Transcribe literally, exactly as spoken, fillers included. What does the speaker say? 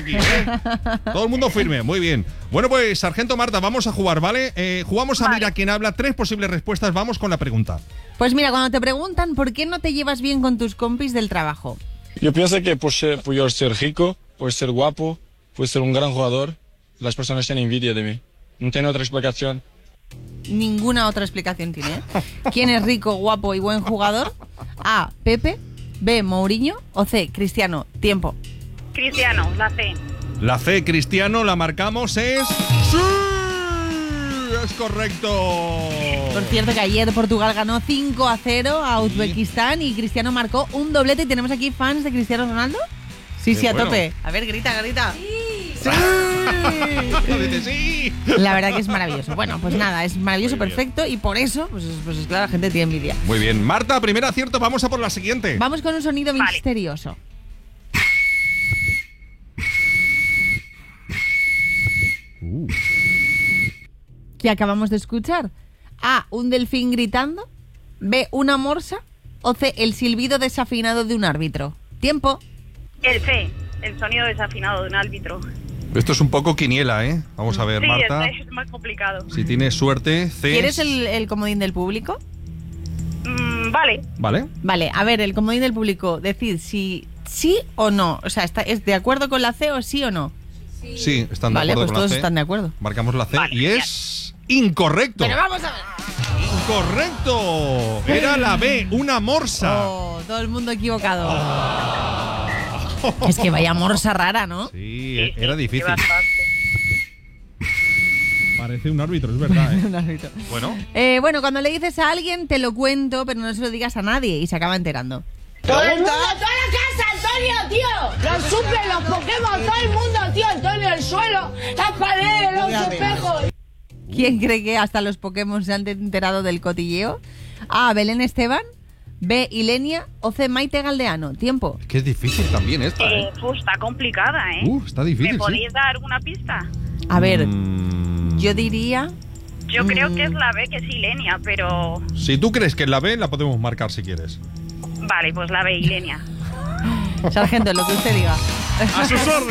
Aquí, ¿eh? Todo el mundo firme, muy bien. Bueno, pues, Sargento Marta, vamos a jugar, ¿vale? Eh, jugamos a Vale. Mira quién habla, tres posibles respuestas, vamos con la pregunta. Pues mira, cuando te preguntan por qué no te llevas bien con tus compis del trabajo. Yo pienso que por, ser, por yo ser rico, por ser guapo, por ser un gran jugador, las personas tienen envidia de mí. No tiene otra explicación. Ninguna otra explicación tiene, ¿eh? ¿Quién es rico, guapo y buen jugador? A. Pepe. B. Mourinho. O C. Cristiano. Tiempo. Cristiano, la C. La C, Cristiano, la marcamos, es... ¡Sí! ¡Es correcto! Por cierto que ayer Portugal ganó cinco a cero a Uzbekistán y Cristiano marcó un doblete. ¿Y tenemos aquí fans de Cristiano Ronaldo? Sí, sí, Qué a bueno. tope. A ver, grita, grita. ¡Sí! Dice sí. La verdad que es maravilloso. Bueno, pues nada, es maravilloso, Muy bien. perfecto y por eso, pues, pues claro, la gente tiene envidia. Muy bien, Marta, primer acierto, vamos a por la siguiente. Vamos con un sonido Vale. misterioso. Uh. ¿Qué acabamos de escuchar? A. Un delfín gritando. B. Una morsa. O C. El silbido desafinado de un árbitro. Tiempo. El C, el sonido desafinado de un árbitro. Esto es un poco quiniela, ¿eh? Vamos a ver, Sí, Marta. es, es más complicado. Si tienes suerte, C. ¿Quieres el, el comodín del público? Mm, vale, ¿Vale? Vale, a ver, el comodín del público. Decid si sí o no. O sea, está, ¿es de acuerdo con la C o sí o no? Sí, están de Vale, acuerdo pues con todos la C. están de acuerdo. Marcamos la C Vale, y es incorrecto. Pero vamos a ver. Incorrecto. Era la B, una morsa. Oh, todo el mundo equivocado. Es que vaya morsa rara, ¿no? Sí, sí, era sí, difícil. bastante. Parece un árbitro, es verdad, ¿eh? Un árbitro. Bueno, Eh, bueno, cuando le dices a alguien, te lo cuento, pero no se lo digas a nadie y se acaba enterando. Todo el mundo, toda la casa, Antonio, tío. Los suples, los Pokémon, todo el mundo, tío. Antonio, el suelo, las paredes, los espejos. ¿Quién cree que hasta los Pokémon se han enterado del cotilleo? A. Belén Esteban. B. Ilenia. O C. Maite Galdeano. Tiempo. que es difícil también esta, Eh, ¿eh? uf, está complicada, ¿eh? Uh, está difícil, ¿Me sí. podéis dar alguna pista? A ver, Mm, yo diría... Yo creo Mm. que es la B, que es Ilenia, pero... Si tú crees que es la B, la podemos marcar si quieres. Vale, pues la B, Ilenia. Sargento, lo que usted diga. A sus órdenes.